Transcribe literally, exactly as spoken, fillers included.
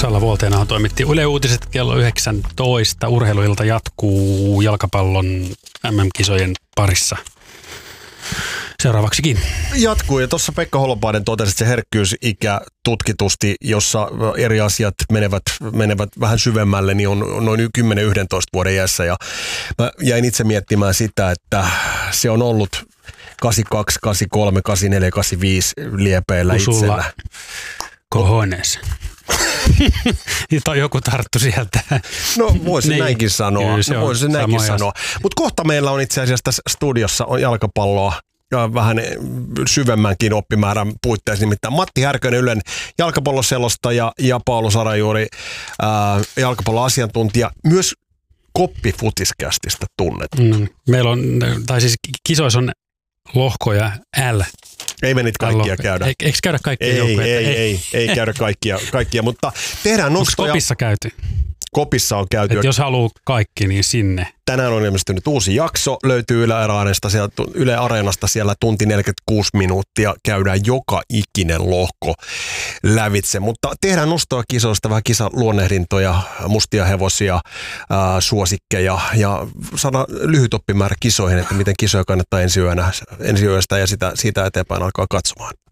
Salla Vuolteenahan toimitti Yle Uutiset kello yhdeksäntoista. Urheiluilta jatkuu jalkapallon M M-kisojen parissa. Seuraavaksikin. Jatkuu, ja tuossa Pekka Holopainen totesi, että se herkkyysikä tutkitusti, jossa eri asiat menevät, menevät vähän syvemmälle, niin on noin kymmenen yksitoista vuoden iässä. Ja mä jäin itse miettimään sitä, että se on ollut kahdeksankymmentäkaksi, kahdeksankymmentäkolme, kahdeksankymmentäneljä, kahdeksankymmentäviisi liepeillä itsellä. Kohones. Joku tarttu sieltä. No voisin niin. näinkin sanoa. Kyllä, no, voisin näinkin sanoa. Mutta kohta meillä on itse asiassa tässä studiossa on jalkapalloa ja vähän syvemmänkin oppimäärän puitteissa. Nimittäin Matti Härkönen, Ylen jalkapalloselostaja, ja Paolo Sarajuuri, ää, jalkapalloasiantuntija, myös Koppi-futiskästistä tunnettu. Mm. Meillä on, tai siis kisoissa on lohkoja L. Ei me niitä kaikkia käydä. E, eikö käydä kaikkia ei, joukkoja? Ei, ei, ei, ei käydä kaikkia, kaikkia, mutta tehdään nostoja. Onko Kopissa käyty? Kopissa on käyty. Et jos haluaa kaikki, niin sinne. Tänään on ilmestynyt uusi jakso, löytyy Yle Areenasta, sieltä, Yle Areenasta siellä tunti neljäkymmentäkuusi minuuttia, käydään joka ikinen lohko lävitse. Mutta tehdään nostoa kisoista, vähän kisaluonnehdintoja, mustia hevosia, ää, suosikkeja ja saada lyhyt oppimäärä kisoihin, että miten kisoja kannattaa ensi yönä, ensi yöstä ja sitä, siitä eteenpäin alkaa katsomaan.